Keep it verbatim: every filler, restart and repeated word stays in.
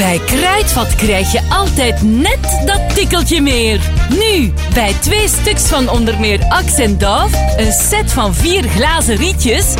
Bij Kruidvat krijg je altijd net dat tikkeltje meer. Nu, bij twee stuks van onder meer Axe en Dove, een set van vier glazen rietjes